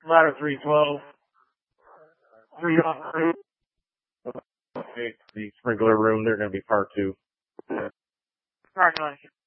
Ladder 312. 3 okay, the sprinkler room, they're going to be part 2. Congratulations.